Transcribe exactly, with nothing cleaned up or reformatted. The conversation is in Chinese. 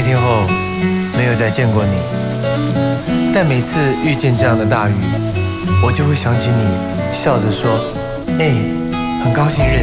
天后没有再见过你，但每次遇见这样的大雨，我就会想起你笑着说：“哎，很高兴认识你。”